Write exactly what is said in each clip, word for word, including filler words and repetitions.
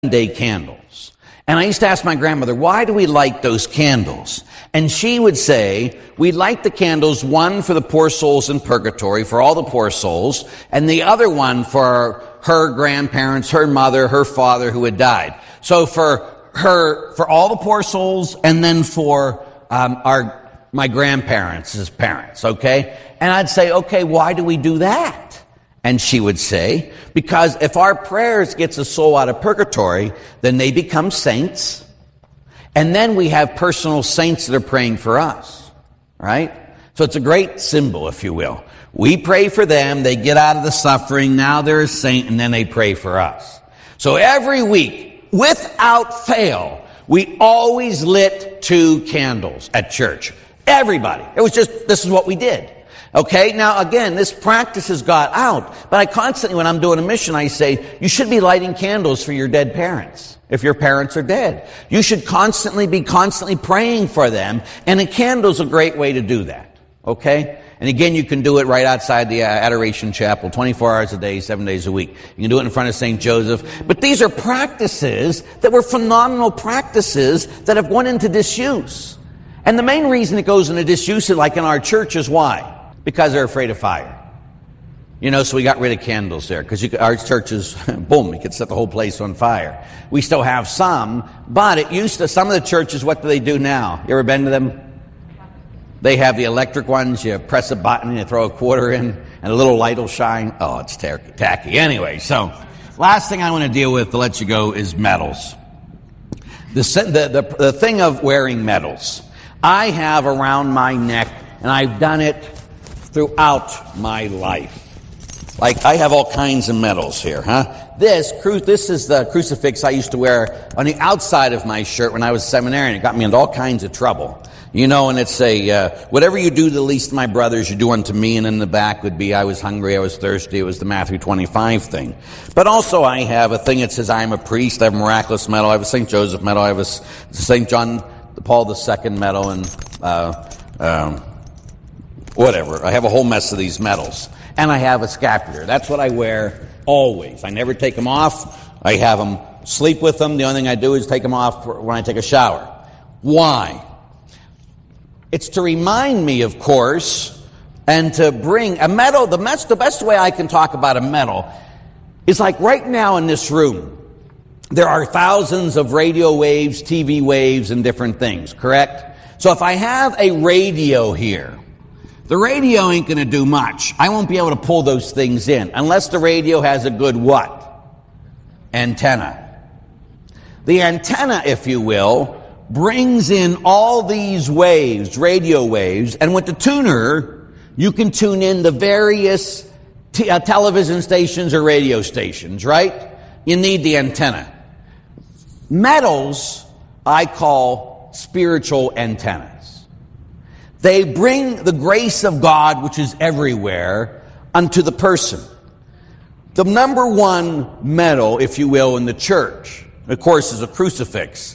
day candles. And I used to ask my grandmother, why do we light those candles? And she would say, we light the candles, one for the poor souls in purgatory, for all the poor souls, and the other one for her grandparents, her mother, her father who had died. So for her, for all the poor souls, and then for um, our my grandparents' parents, okay? And I'd say, okay, why do we do that? And she would say, because if our prayers gets a soul out of purgatory, then they become saints. And then we have personal saints that are praying for us, right? So it's a great symbol, if you will. We pray for them, they get out of the suffering, now they're a saint, and then they pray for us. So every week, without fail, we always lit two candles at church. Everybody. It was just, this is what we did. Okay, now again, this practice has got out, but I constantly, when I'm doing a mission, I say, you should be lighting candles for your dead parents, if your parents are dead. You should constantly be constantly praying for them, and a candle's a great way to do that, okay? And again, you can do it right outside the uh, Adoration Chapel, twenty-four hours a day, seven days a week. You can do it in front of Saint Joseph. But these are practices that were phenomenal practices that have gone into disuse. And the main reason it goes into disuse, like in our church, is why? Because they're afraid of fire. You know, so we got rid of candles there. Because our churches, boom, you could set the whole place on fire. We still have some, but it used to, some of the churches, what do they do now? You ever been to them? They have the electric ones. You press a button, you throw a quarter in, and a little light will shine. Oh, it's tacky. tacky. Anyway, so last thing I want to deal with to let you go is medals. The, the, the, the thing of wearing medals. I have around my neck, and I've done it throughout my life. Like, I have all kinds of medals here, huh? This, cru- this is the crucifix I used to wear on the outside of my shirt when I was a seminarian. It got me into all kinds of trouble. You know, and it's a, uh, whatever you do to the least of my brothers, you do unto me, and in the back would be, I was hungry, I was thirsty. It was the Matthew twenty-five thing. But also I have a thing that says I am a priest. I have a miraculous medal. I have a Saint Joseph medal. I have a Saint John Paul the Second medal, and uh, um, whatever. I have a whole mess of these medals. And I have a scapular. That's what I wear always. I never take them off. I have them, sleep with them. The only thing I do is take them off when I take a shower. Why? It's to remind me, of course, and to bring a medal. The best, the best way I can talk about a medal is like right now in this room. There are thousands of radio waves, T V waves, and different things, correct? So if I have a radio here, the radio ain't going to do much. I won't be able to pull those things in unless the radio has a good what? Antenna. The antenna, if you will, brings in all these waves, radio waves, and with the tuner, you can tune in the various t- uh, television stations or radio stations, right? You need the antenna. Medals, I call spiritual antennas. They bring the grace of God, which is everywhere, unto the person. The number one medal, if you will, in the church, of course, is a crucifix.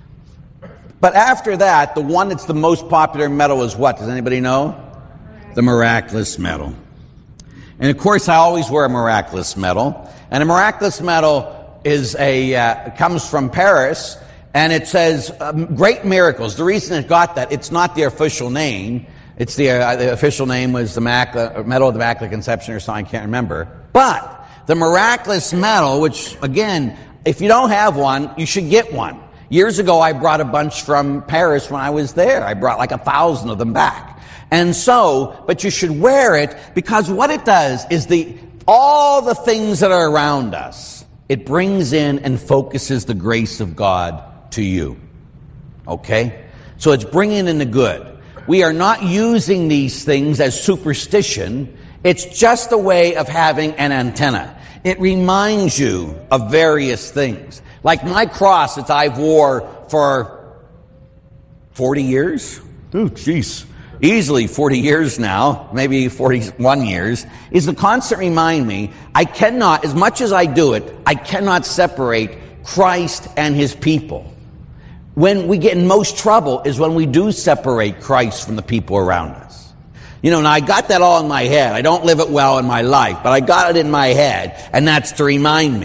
But after that, the one that's the most popular medal is what? Does anybody know? The miraculous medal. And of course, I always wear a miraculous medal. And a miraculous medal is a uh, comes from Paris, and it says um, great miracles. The reason it got that, it's not the official name. It's the, uh, the official name was the Mac- uh, Medal of the Immaculate Conception or something, I can't remember. But the miraculous medal, which again, if you don't have one, you should get one. Years ago, I brought a bunch from Paris when I was there. I brought like a thousand of them back. And so, but you should wear it because what it does is the all the things that are around us, it brings in and focuses the grace of God to you. Okay? So it's bringing in the good. We are not using these things as superstition. It's just a way of having an antenna. It reminds you of various things. Like my cross that I wore for forty years. Oh, jeez. Easily forty years now, maybe forty-one years, is to constantly remind me, I cannot, as much as I do it, I cannot separate Christ and His people. When we get in most trouble is when we do separate Christ from the people around us. You know, and I got that all in my head. I don't live it well in my life, but I got it in my head, and that's to remind me.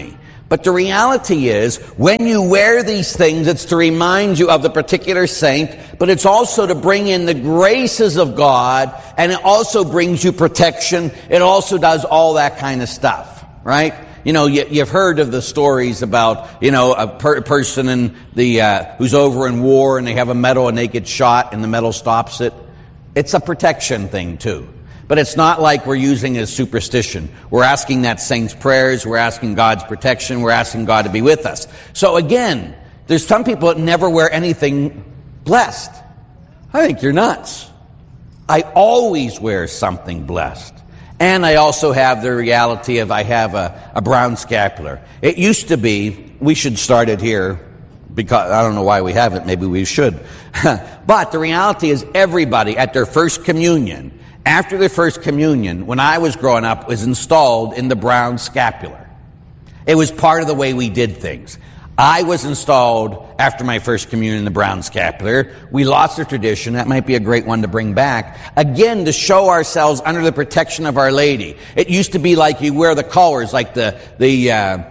But the reality is, when you wear these things, it's to remind you of the particular saint, but it's also to bring in the graces of God, and it also brings you protection. It also does all that kind of stuff, right? You know, you, you've heard of the stories about, you know, a per- person in the uh, who's over in war, and they have a metal, and they get shot, and the metal stops it. It's a protection thing, too. But it's not like we're using it as superstition. We're asking that saint's prayers. We're asking God's protection. We're asking God to be with us. So again, there's some people that never wear anything blessed. I think you're nuts. I always wear something blessed. And I also have the reality of I have a, a brown scapular. It used to be, we should start it here, because I don't know why we haven't. Maybe we should. But the reality is everybody at their first communion, after their first communion, when I was growing up, was installed in the brown scapular. It was part of the way we did things. I was installed after my first communion in the brown scapular. We lost the tradition. That might be a great one to bring back. Again, to show ourselves under the protection of Our Lady. It used to be like you wear the colors, like the, the, uh,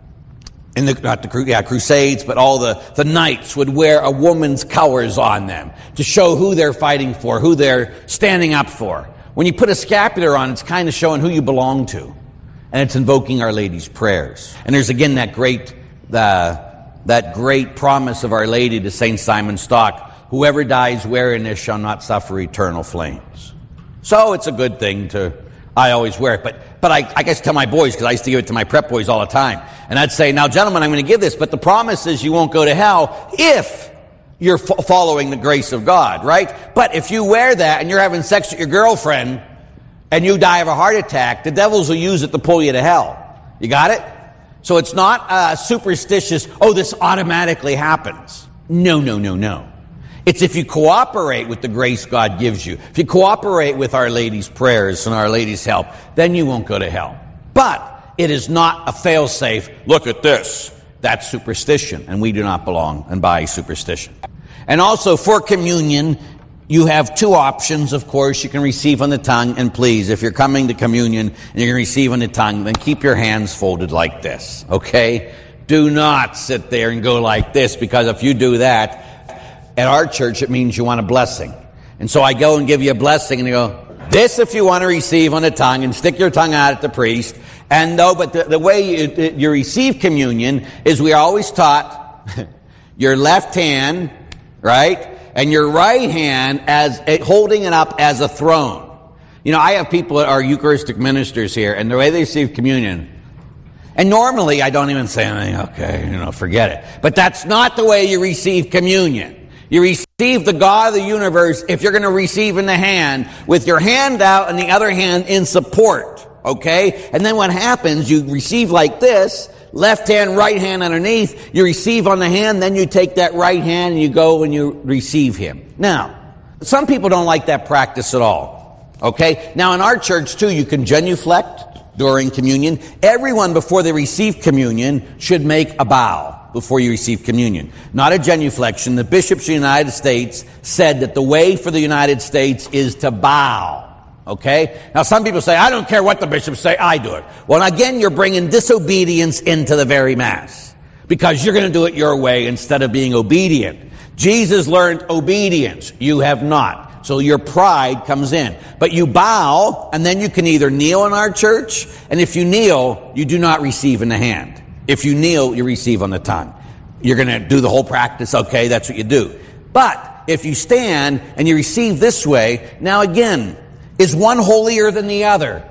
in the, not the, yeah, crusades, but all the, the knights would wear a woman's colors on them to show who they're fighting for, who they're standing up for. When you put a scapular on, it's kind of showing who you belong to. And it's invoking Our Lady's prayers. And there's again that great, uh, that great promise of Our Lady to Saint Simon Stock, whoever dies wearing this shall not suffer eternal flames. So it's a good thing to, I always wear it. But, but I, I guess tell my boys, because I used to give it to my prep boys all the time. And I'd say, now gentlemen, I'm going to give this, but the promise is you won't go to hell if you're fo- following the grace of God, right? But if you wear that and you're having sex with your girlfriend and you die of a heart attack, the devils will use it to pull you to hell. You got it? So it's not uh, superstitious, oh, this automatically happens. No, no, no, no. It's if you cooperate with the grace God gives you, if you cooperate with Our Lady's prayers and Our Lady's help, then you won't go to hell. But it is not a fail-safe, look at this. That's superstition, and we do not belong and by superstition. And also for communion, you have two options, of course. You can receive on the tongue, and please, if you're coming to communion and you're going to receive on the tongue, then keep your hands folded like this, okay? Do not sit there and go like this, because if you do that, at our church, it means you want a blessing. And so I go and give you a blessing, and you go, this if you want to receive on the tongue, and stick your tongue out at the priest. And no, but the, the way you, you receive communion is we are always taught your left hand, right? And your right hand as holding it up as a throne. You know, I have people that are Eucharistic ministers here, and the way they receive communion, and normally I don't even say anything, okay, you know, forget it. But that's not the way you receive communion. You receive the God of the universe if you're going to receive in the hand, with your hand out and the other hand in support, okay? And then what happens, you receive like this, left hand, right hand underneath. You receive on the hand, then you take that right hand and you go and you receive him. Now, some people don't like that practice at all. Okay? Now, in our church, too, you can genuflect during communion. Everyone, before they receive communion, should make a bow before you receive communion. Not a genuflection. The bishops of the United States said that the way for the United States is to bow. Okay? Now some people say, I don't care what the bishops say, I do it. Well, again, you're bringing disobedience into the very Mass, because you're going to do it your way instead of being obedient. Jesus learned obedience. You have not. So your pride comes in. But you bow, and then you can either kneel in our church, and if you kneel, you do not receive in the hand. If you kneel, you receive on the tongue. You're going to do the whole practice, okay, that's what you do. But if you stand and you receive this way, now again, is one holier than the other?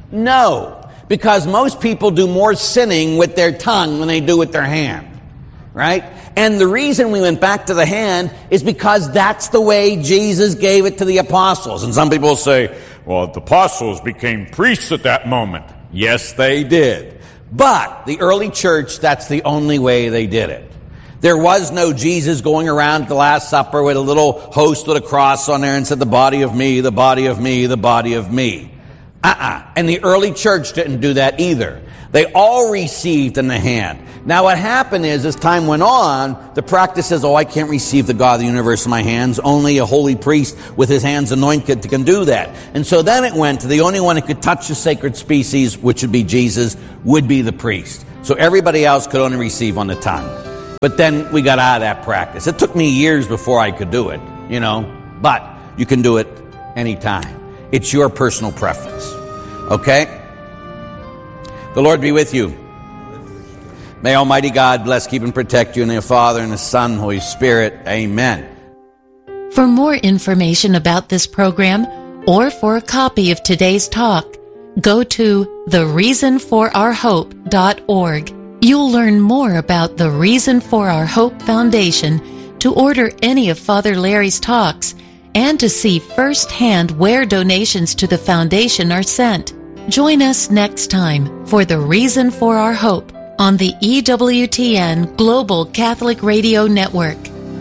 No, because most people do more sinning with their tongue than they do with their hand, right? And the reason we went back to the hand is because that's the way Jesus gave it to the apostles. And some people say, well, the apostles became priests at that moment. Yes, they did. But the early church, that's the only way they did it. There was no Jesus going around at the Last Supper with a little host with a cross on there and said, the body of me, the body of me, the body of me. Uh-uh. And the early church didn't do that either. They all received in the hand. Now what happened is, as time went on, the practice is, oh, I can't receive the God of the universe in my hands. Only a holy priest with his hands anointed can do that. And so then it went to the only one who could touch the sacred species, which would be Jesus, would be the priest. So everybody else could only receive on the tongue. But then we got out of that practice. It took me years before I could do it, you know, but you can do it anytime. It's your personal preference. Okay? The Lord be with you. May Almighty God bless, keep, and protect you in the Father, and the Son, and Holy Spirit. Amen. For more information about this program, or for a copy of today's talk, go to the reason for our hope dot org. You'll learn more about the Reason for Our Hope Foundation, to order any of Father Larry's talks, and to see firsthand where donations to the foundation are sent. Join us next time for the Reason for Our Hope on the E W T N Global Catholic Radio Network.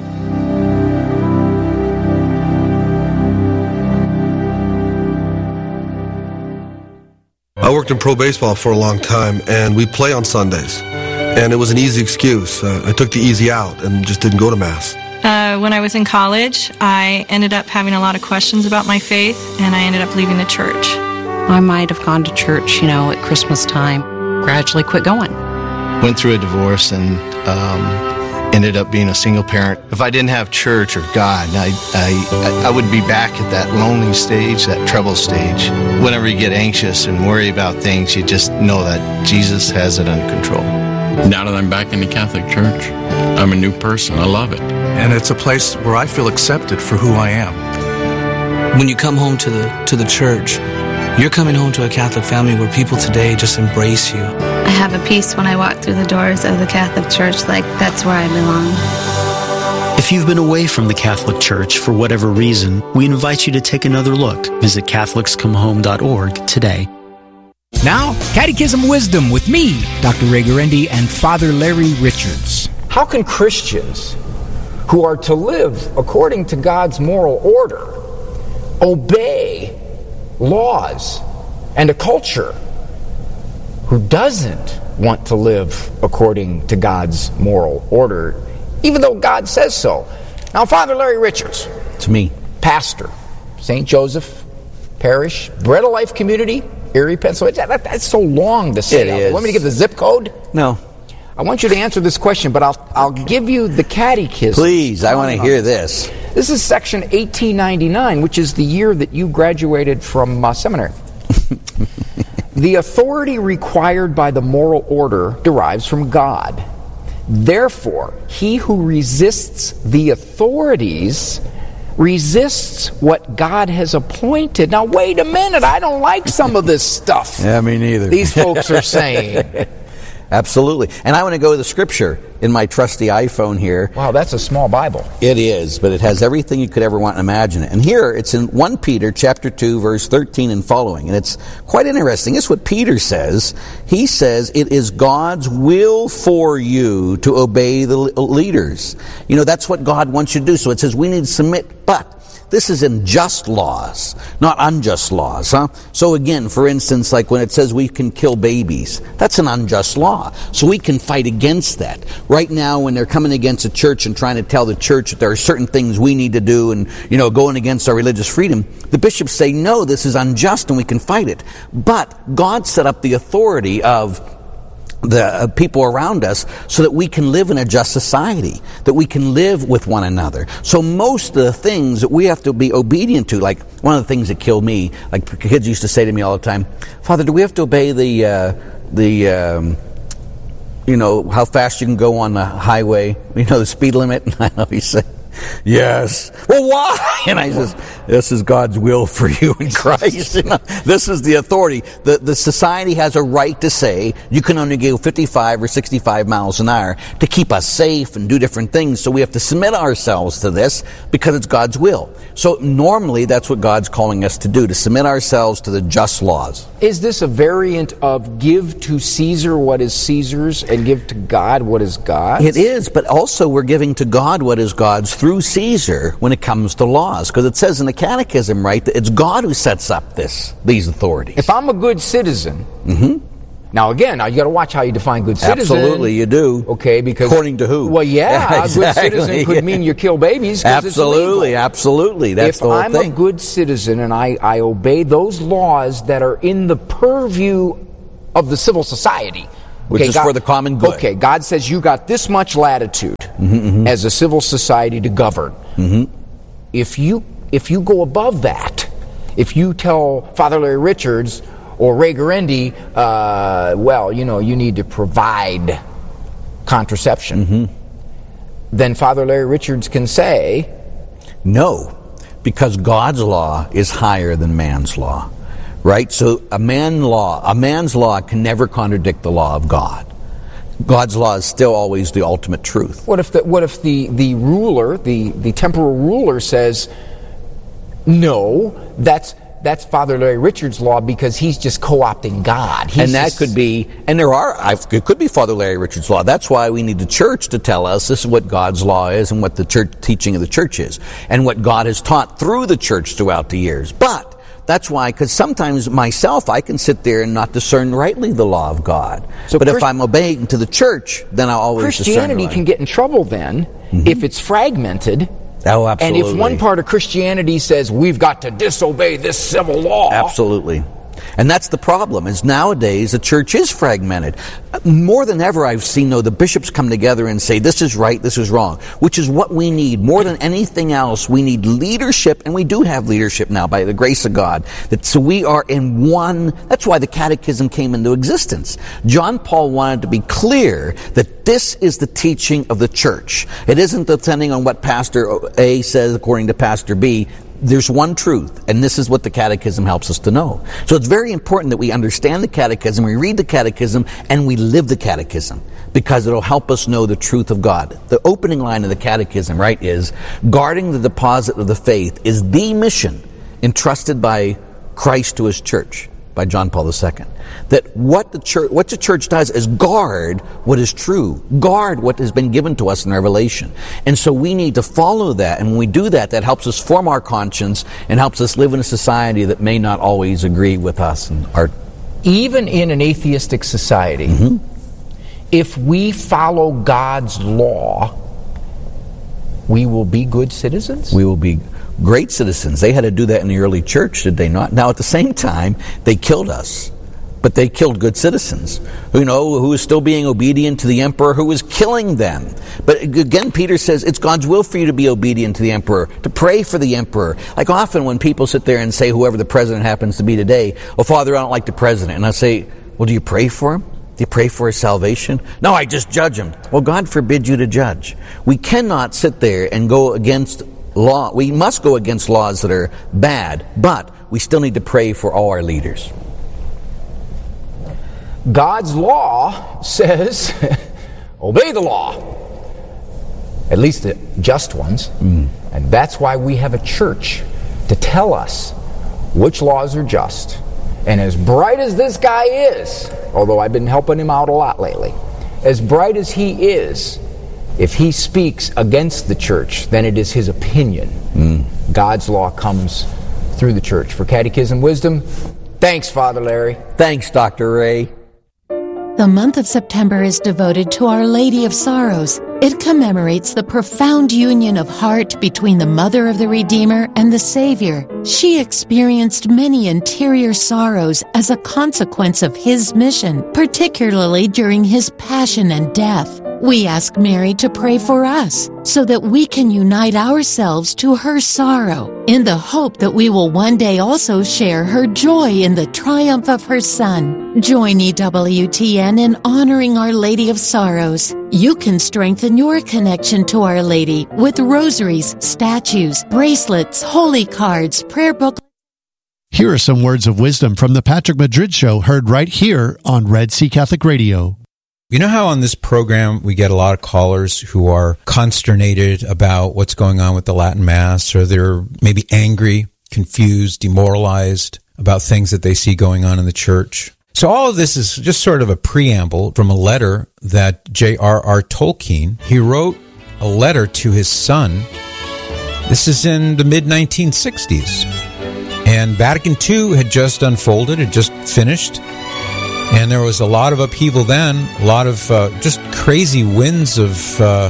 I worked in pro baseball for a long time, and we play on Sundays. And it was an easy excuse. Uh, I took the easy out and just didn't go to Mass. Uh, when I was in college, I ended up having a lot of questions about my faith, and I ended up leaving the church. I might have gone to church, you know, at Christmas time, gradually quit going. Went through a divorce and um, ended up being a single parent. If I didn't have church or God, I, I, I would be back at that lonely stage, that trouble stage. Whenever you get anxious and worry about things, you just know that Jesus has it under control. Now that I'm back in the Catholic Church, I'm a new person. I love it. And it's a place where I feel accepted for who I am. When you come home to the to the church, you're coming home to a Catholic family where people today just embrace you. I have a peace when I walk through the doors of the Catholic Church, like that's where I belong. If you've been away from the Catholic Church for whatever reason, we invite you to take another look. Visit Catholics Come Home dot org today. Now, Catechism Wisdom with me, Doctor Ray Guarendi, and Father Larry Richards. How can Christians who are to live according to God's moral order obey laws and a culture who doesn't want to live according to God's moral order, even though God says so? Now, Father Larry Richards. It's me. Pastor, Saint Joseph Parish, Bread of Life Community, Erie, Pennsylvania. That, that's so long to say. It is. Want me to give the zip code? No. I want you to answer this question, but I'll I'll give you the catechism. Please, I want to hear this. This is section eighteen ninety-nine, which is the year that you graduated from uh, seminary. The authority required by the moral order derives from God. Therefore, he who resists the authorities resists what God has appointed. Now, wait a minute. I don't like some of this stuff. Yeah, me neither. These folks are saying. Absolutely. And I want to go to the scripture in my trusty iPhone here. Wow, that's a small Bible. It is, but it has everything you could ever want and imagine it. And here it's in First Peter chapter two, verse thirteen and following. And it's quite interesting. It's what Peter says. He says, it is God's will for you to obey the leaders. You know, that's what God wants you to do. So it says we need to submit, but this is in just laws, not unjust laws, huh? So again, for instance, like when it says we can kill babies, that's an unjust law. So we can fight against that. Right now, when they're coming against a church and trying to tell the church that there are certain things we need to do and, you know, going against our religious freedom, the bishops say, no, this is unjust and we can fight it. But God set up the authority of the uh, people around us so that we can live in a just society, that we can live with one another. So most of the things that we have to be obedient to, like one of the things that killed me, like kids used to say to me all the time, Father, do we have to obey the, uh, the um, you know, how fast you can go on the highway, you know, the speed limit? And I always say, yes. Well, why? And I says, this is God's will for you in Christ. You know, this is the authority. The, the society has a right to say you can only go fifty-five or sixty-five miles an hour to keep us safe and do different things. So we have to submit ourselves to this because it's God's will. So normally that's what God's calling us to do, to submit ourselves to the just laws. Is this a variant of give to Caesar what is Caesar's and give to God what is God's? It is, but also we're giving to God what is God's through Caesar when it comes to laws. Because it says in the Catechism, right, that it's God who sets up this these authorities. If I'm a good citizen, mm-hmm. Now again, now you got to watch how you define good citizen. Absolutely, you do. Okay, because according to who? Well, yeah, yeah exactly. A good citizen could mean you kill babies. Absolutely, it's absolutely. That's if the whole I'm thing. a good citizen and I, I obey those laws that are in the purview of the civil society, which okay, is God, for the common good. Okay, God says you got this much latitude mm-hmm, mm-hmm. as a civil society to govern. Mm-hmm. If you if you go above that, if you tell Father Larry Richards or Ray Guarendi, uh, well, you know, you need to provide contraception, mm-hmm. then Father Larry Richards can say, no, because God's law is higher than man's law, right? So a man law, a man's law can never contradict the law of God. God's law is still always the ultimate truth. What if the what if the, the ruler, the, the temporal ruler says, no, that's that's Father Larry Richards' law because he's just co-opting God. He's and that just, could be, and there are, it could be Father Larry Richards' law. That's why we need the church to tell us this is what God's law is and what the church teaching of the church is, and what God has taught through the church throughout the years. But that's why, because sometimes myself, I can sit there and not discern rightly the law of God. So but Christ- if I'm obeying to the church, then I'll always Christianity discern can get in trouble then mm-hmm. if it's fragmented. Oh, absolutely. And if one part of Christianity says we've got to disobey this civil law. Absolutely. And that's the problem, is nowadays the church is fragmented. More than ever, I've seen, though, the bishops come together and say, this is right, this is wrong, which is what we need. More than anything else, we need leadership, and we do have leadership now by the grace of God. That so we are in one, that's why the catechism came into existence. John Paul wanted to be clear that this is the teaching of the church. It isn't depending on what Pastor A says according to Pastor B. There's one truth, and this is what the catechism helps us to know. So it's very important that we understand the catechism, we read the catechism, and we live the catechism, because it'll help us know the truth of God. The opening line of the catechism, right, is, guarding the deposit of the faith is the mission entrusted by Christ to his church, by John Paul the Second. That what the church, what the church does is guard what is true, guard what has been given to us in Revelation. And so we need to follow that, and when we do that, that helps us form our conscience and helps us live in a society that may not always agree with us and our. Even in an atheistic society, mm-hmm. if we follow God's law, we will be good citizens? We will be great citizens. They had to do that in the early church, did they not? Now, at the same time, they killed us. But they killed good citizens, you know, who was still being obedient to the emperor, who was killing them. But again, Peter says it's God's will for you to be obedient to the emperor, to pray for the emperor. Like often when people sit there and say, whoever the president happens to be today, oh, Father, I don't like the president. And I say, well, do you pray for him? Do you pray for his salvation? No, I just judge him. Well, God forbid you to judge. We cannot sit there and go against law. We must go against laws that are bad, but we still need to pray for all our leaders. God's law says, obey the law. At least the just ones. Mm. And that's why we have a church to tell us which laws are just. And as bright as this guy is, although I've been helping him out a lot lately, as bright as he is, if he speaks against the church, then it is his opinion. Mm. God's law comes through the church. For Catechism Wisdom, thanks, Father Larry. Thanks, Doctor Ray. The month of September is devoted to Our Lady of Sorrows. It commemorates the profound union of heart between the Mother of the Redeemer and the Savior. She experienced many interior sorrows as a consequence of his mission, particularly during his passion and death. We ask Mary to pray for us so that we can unite ourselves to her sorrow in the hope that we will one day also share her joy in the triumph of her Son. Join E W T N in honoring Our Lady of Sorrows. You can strengthen your connection to Our Lady with rosaries, statues, bracelets, holy cards, prayer booklets. Here are some words of wisdom from the Patrick Madrid Show, heard right here on Red Sea Catholic Radio. You know how on this program we get a lot of callers who are consternated about what's going on with the Latin Mass, or they're maybe angry, confused, demoralized about things that they see going on in the church? So all of this is just sort of a preamble from a letter that J R R Tolkien, he wrote a letter to his son. This is in the mid nineteen sixties. And Vatican Two had just unfolded, had just finished. And there was a lot of upheaval then, a lot of uh, just crazy winds of uh,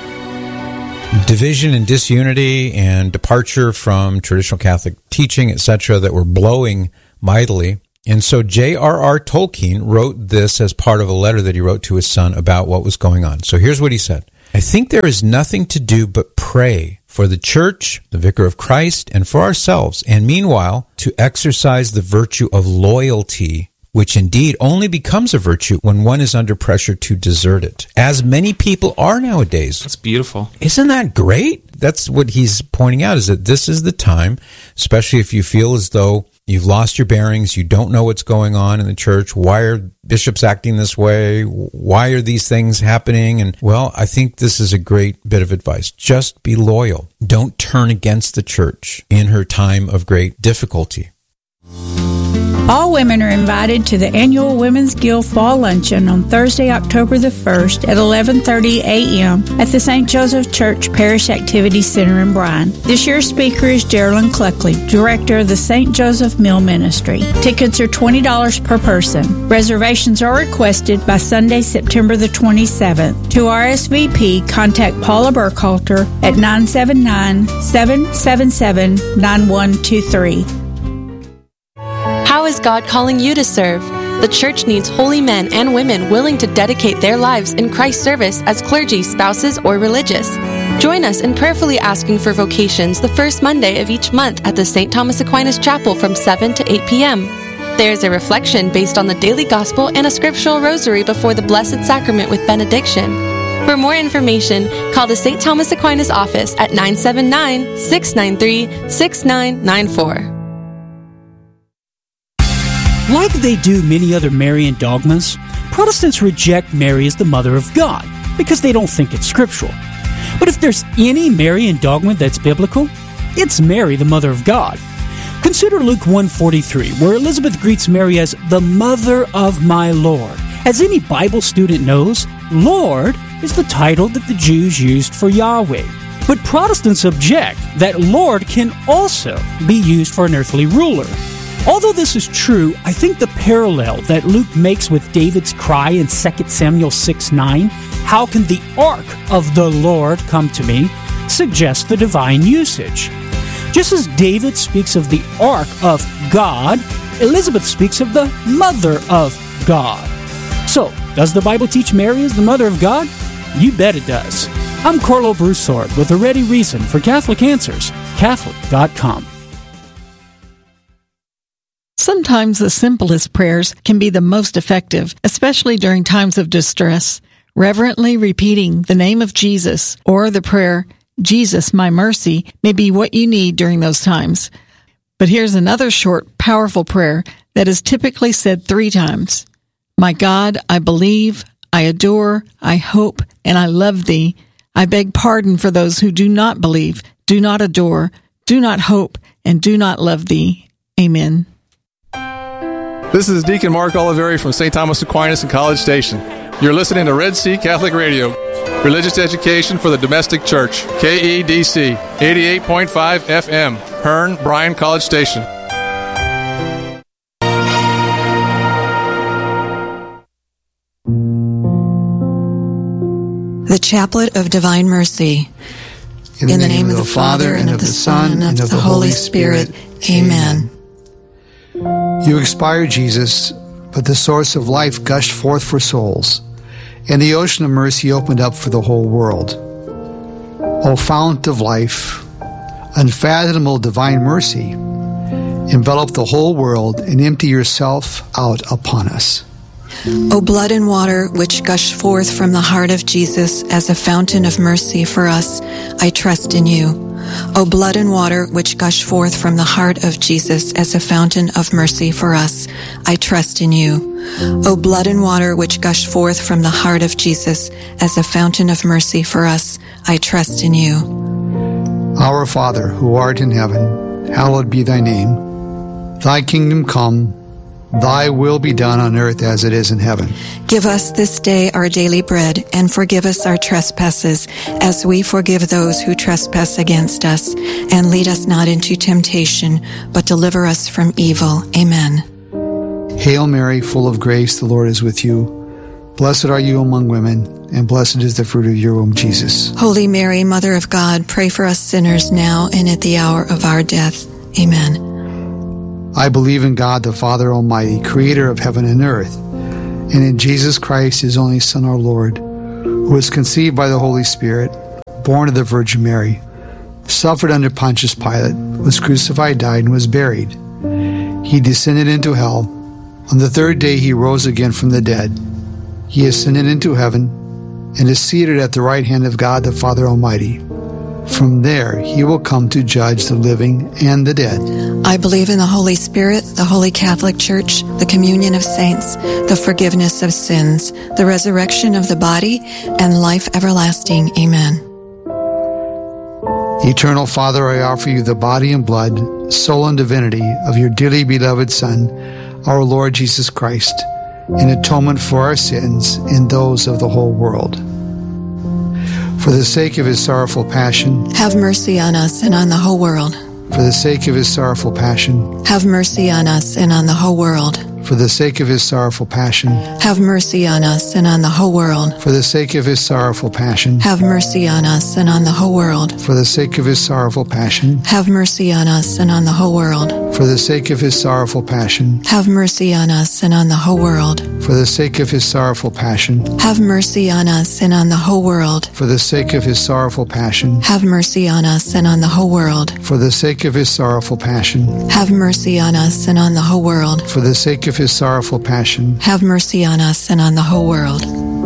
division and disunity and departure from traditional Catholic teaching, et cetera, that were blowing mightily And so J R R Tolkien wrote this as part of a letter that he wrote to his son about what was going on. So here's what he said. I think there is nothing to do but pray for the church, the Vicar of Christ, and for ourselves, and meanwhile, to exercise the virtue of loyalty, which indeed only becomes a virtue when one is under pressure to desert it, as many people are nowadays. That's beautiful. Isn't that great? That's what he's pointing out, is that this is the time, especially if you feel as though you've lost your bearings, you don't know what's going on in the church, why are bishops acting this way, why are these things happening? And, well, I think this is a great bit of advice. Just be loyal. Don't turn against the church in her time of great difficulty. All women are invited to the annual Women's Guild Fall Luncheon on Thursday, October the first at eleven thirty a.m. at the Saint Joseph Church Parish Activity Center in Bryan. This year's speaker is Geraldine Cluckley, Director of the Saint Joseph Mill Ministry. Tickets are twenty dollars per person. Reservations are requested by Sunday, September the twenty-seventh. To R S V P, contact Paula Burkhalter at nine seven nine, seven seven seven, nine one two three. How is God calling you to serve? The church needs holy men and women willing to dedicate their lives in Christ's service as clergy, spouses, or religious. Join us in prayerfully asking for vocations the first Monday of each month at the Saint Thomas Aquinas Chapel from seven to eight p.m. There is a reflection based on the daily gospel and a scriptural rosary before the Blessed Sacrament with benediction. For more information, call the Saint Thomas Aquinas office at nine seven nine, six nine three, six nine nine four. Like they do many other Marian dogmas, Protestants reject Mary as the Mother of God because they don't think it's scriptural. But if there's any Marian dogma that's biblical, it's Mary, the Mother of God. Consider Luke one forty-three, where Elizabeth greets Mary as the Mother of my Lord. As any Bible student knows, Lord is the title that the Jews used for Yahweh. But Protestants object that Lord can also be used for an earthly ruler. Although this is true, I think the parallel that Luke makes with David's cry in Second Samuel six nine, how can the ark of the Lord come to me, suggests the divine usage. Just as David speaks of the ark of God, Elizabeth speaks of the mother of God. So, does the Bible teach Mary as the mother of God? You bet it does. I'm Carlo Broussard with a ready reason for Catholic Answers, Catholic dot com. Sometimes the simplest prayers can be the most effective, especially during times of distress. Reverently repeating the name of Jesus or the prayer, Jesus, my mercy, may be what you need during those times. But here's another short, powerful prayer that is typically said three times. My God, I believe, I adore, I hope, and I love thee. I beg pardon for those who do not believe, do not adore, do not hope, and do not love thee. Amen. This is Deacon Mark Oliveri from Saint Thomas Aquinas in College Station. You're listening to Red Sea Catholic Radio, religious education for the domestic church, K E D C, eighty-eight point five F M, Hearn, Bryan College Station. The Chaplet of Divine Mercy. In the, In the name, name of the Father, and of the Son, and of the Holy Spirit. Amen. You expired, Jesus, but the source of life gushed forth for souls, and the ocean of mercy opened up for the whole world. O fount of life, unfathomable divine mercy, envelop the whole world and empty yourself out upon us. O blood and water which gush forth from the heart of Jesus as a fountain of mercy for us, I trust in you. O blood and water which gush forth from the heart of Jesus as a fountain of mercy for us, I trust in you. O blood and water which gush forth from the heart of Jesus as a fountain of mercy for us, I trust in you. Our Father, who art in heaven, hallowed be thy name. Thy kingdom come, thy will be done on earth as it is in heaven. Give us this day our daily bread, and forgive us our trespasses, as we forgive those who trespass against us. And lead us not into temptation, but deliver us from evil. Amen. Hail Mary, full of grace, the Lord is with you. Blessed are you among women, and blessed is the fruit of your womb, Jesus. Holy Mary, Mother of God, pray for us sinners now and at the hour of our death. Amen. I believe in God, the Father Almighty, creator of heaven and earth, and in Jesus Christ, his only Son, our Lord, who was conceived by the Holy Spirit, born of the Virgin Mary, suffered under Pontius Pilate, was crucified, died, and was buried. He descended into hell. On the third day he rose again from the dead. He ascended into heaven and is seated at the right hand of God the Father Almighty. From there he will come to judge the living and the dead. I believe in the Holy Spirit, the Holy Catholic Church, the communion of saints, the forgiveness of sins, the resurrection of the body, and life everlasting. Amen. Eternal Father, I offer you the body and blood, soul and divinity of your dearly beloved Son, our Lord Jesus Christ, in atonement for our sins and those of the whole world. For the sake of his sorrowful passion, have mercy on us and on the whole world. For the sake of his sorrowful passion, have mercy on us and on the whole world. For the sake of his sorrowful passion, have mercy on us and on the whole world. For the sake of his sorrowful passion, have mercy on us and on the whole world. For the sake of his sorrowful passion, have mercy on us and on the whole world. For the sake of his sorrowful passion, have mercy on us and on the whole world. For the sake of his sorrowful passion, have mercy on us and on the whole world. For the sake of his sorrowful passion, have mercy on us and on the whole world. For the sake of his sorrowful passion, have mercy on us and on the whole world. For the sake of his sorrowful passion, have mercy on us and on the whole world.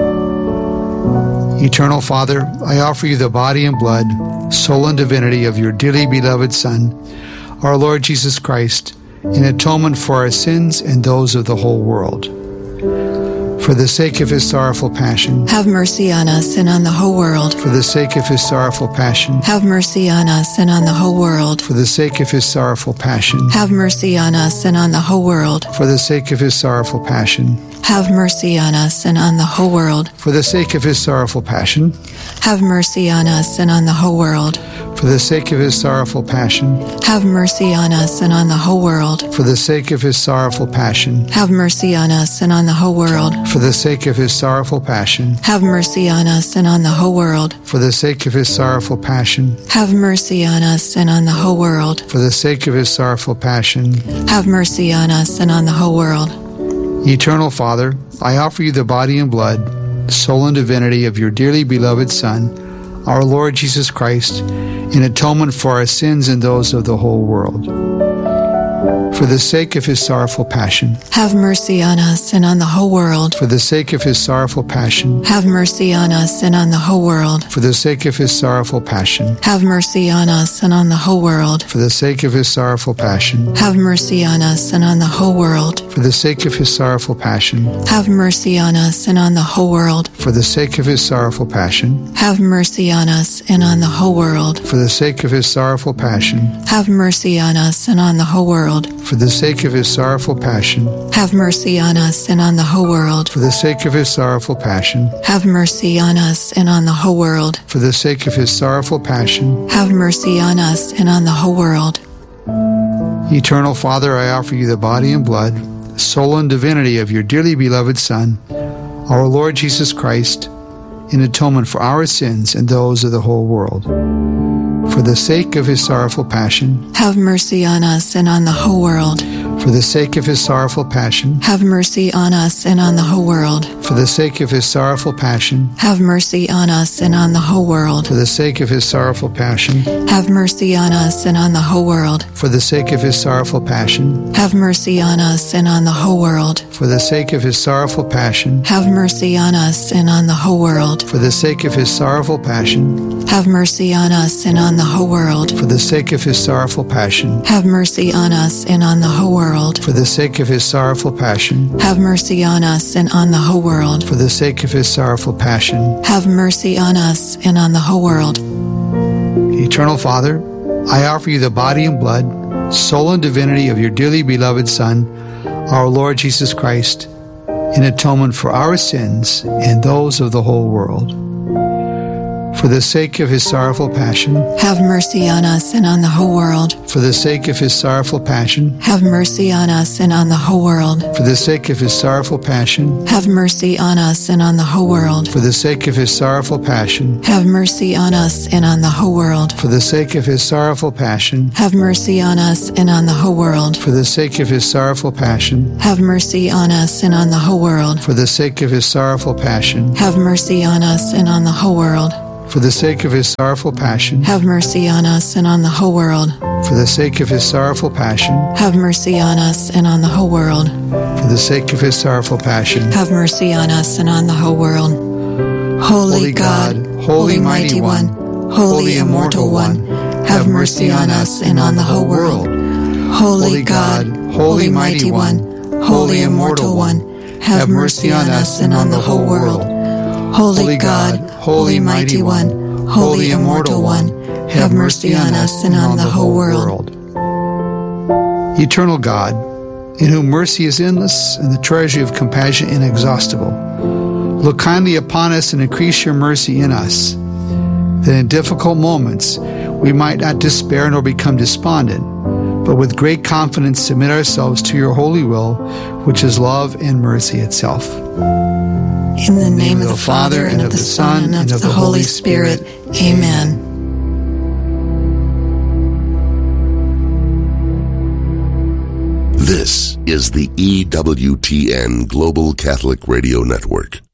Eternal Father, I offer you the body and blood, soul and divinity of your dearly beloved Son, our Lord Jesus Christ, in atonement for our sins and those of the whole world. For the sake of his sorrowful passion, have mercy on us and on the whole world. For the sake of his sorrowful passion, have mercy on us and on the whole world. For the sake of his sorrowful passion, have mercy on us and on the whole world. For the sake of his sorrowful passion, have mercy on us and on the whole world. For the sake of his sorrowful passion, have mercy on us and on the whole world. For the sake of his sorrowful passion, have mercy on us and on the whole world. For the sake of his sorrowful passion, have mercy on us and on the whole world. For the sake of his sorrowful passion, have mercy on us and on the whole world. For the sake of his sorrowful passion, have mercy on us and on the whole world. For the sake of his sorrowful passion, have mercy on us and on the whole world. Eternal Father, I offer you the body and blood, soul and divinity of your dearly beloved Son, our Lord Jesus Christ, in atonement for our sins and those of the whole world. For the sake of his sorrowful passion, have mercy on us and on the whole world. For the sake of his sorrowful passion, have mercy on us and on the whole world. For the sake of his sorrowful passion, have mercy on us and on the whole world. For the sake of his sorrowful passion, have mercy on us and on the whole world. For the sake of his sorrowful passion, have mercy on us and on the whole world. For the sake of his sorrowful passion, have mercy on us and on the whole world. For the sake of his sorrowful passion, have mercy on us and on the whole world. For the sake of his sorrowful passion, have mercy on us and on the whole world. For the sake of his sorrowful passion, have mercy on us and on the whole world. For the sake of his sorrowful passion, have mercy on us and on the whole world. Eternal Father, I offer you the body and blood, soul and divinity of your dearly beloved Son, our Lord Jesus Christ, in atonement for our sins and those of the whole world. For the sake of his sorrowful passion, have mercy on us and on the whole world. For the sake of his sorrowful passion, have mercy on us and on the whole world. For the sake of his sorrowful passion, have mercy on us and on the whole world. For the sake of his sorrowful passion, have mercy on us and on the whole world. For the sake of his sorrowful passion, have mercy on us and on the whole world. For the sake of his sorrowful passion, have mercy on us and on the whole world. For the sake of his sorrowful passion, have mercy on us and on the whole world. For the sake of his sorrowful passion, have mercy on us and on the whole world. For the sake of his sorrowful passion, have mercy on us and on the whole world. For the sake of his sorrowful passion, have mercy on us and on the whole world. Eternal Father, I offer you the body and blood, soul and divinity of your dearly beloved Son, our Lord Jesus Christ, in atonement for our sins and those of the whole world. For the sake of his sorrowful passion, have mercy on us and on the whole world. For the sake of his sorrowful passion, have mercy on us and on the whole world. For the sake of his sorrowful passion, have mercy on us and on the whole world. For the sake of his sorrowful passion, have mercy on us and on the whole world. For the sake of his sorrowful passion, have mercy on us and on the whole world. For the sake of his sorrowful passion, have mercy on us and on the whole world. For the sake of his sorrowful passion, have mercy on us and on the whole world. For the sake of his sorrowful passion, have mercy on us and on the whole world. For the sake of his sorrowful passion, have mercy on us and on the whole world. For the sake of his sorrowful passion, have mercy on us and on the whole world. Holy, Holy God, God, Holy Mighty One, Holy Immortal One, have mercy on us and on the whole world. Holy God, Holy Mighty One, Holy Immortal One, have mercy on us and on the whole world. Holy God, Holy Mighty One, Holy Immortal One, have mercy on us and on the whole world. Eternal God, in whom mercy is endless and the treasury of compassion inexhaustible, look kindly upon us and increase your mercy in us, that in difficult moments we might not despair nor become despondent, but with great confidence submit ourselves to your holy will, which is love and mercy itself. In the name of the Father, and of the Son, and of the Holy Spirit. Amen. This is the E W T N Global Catholic Radio Network.